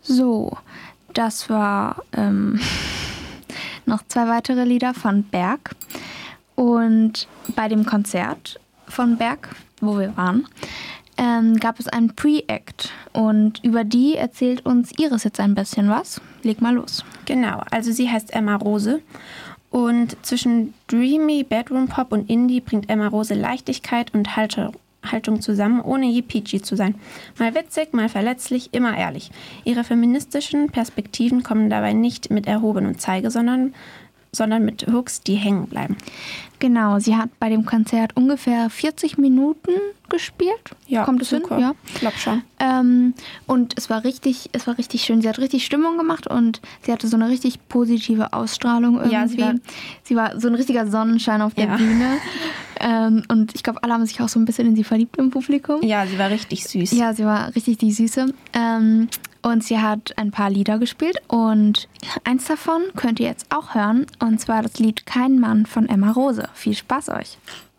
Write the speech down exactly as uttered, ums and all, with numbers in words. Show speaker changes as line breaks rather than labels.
So, das war ähm, noch zwei weitere Lieder von Berg. Und bei dem Konzert von Berg, wo wir waren, ähm, gab es einen Pre-Act. Und über die erzählt uns Iris jetzt ein bisschen was. Leg mal los.
Genau, also sie heißt Emma Rose. Und zwischen Dreamy, Bedroom Pop und Indie bringt Emma Rose Leichtigkeit und Haltung. Haltung zusammen, ohne je peachy zu sein. Mal witzig, mal verletzlich, immer ehrlich. Ihre feministischen Perspektiven kommen dabei nicht mit erhobenem Zeige, sondern, sondern mit Hooks, die hängen bleiben.
Genau, sie hat bei dem Konzert ungefähr vierzig Minuten gespielt.
Ja,
kommt es hin?
Ja, ich glaube schon.
Ähm, und es war richtig, es war richtig schön. Sie hat richtig Stimmung gemacht und sie hatte so eine richtig positive Ausstrahlung irgendwie.
Ja, sie war,
sie war so ein richtiger Sonnenschein auf der
ja.
Bühne. Ähm, und ich glaube, alle haben sich auch so ein bisschen in sie verliebt im Publikum.
Ja, sie war richtig süß.
Ja, sie war richtig die Süße. Ähm, und sie hat ein paar Lieder gespielt und eins davon könnt ihr jetzt auch hören. Und zwar das Lied Kein Mann von Emma Rose. Viel Spaß euch!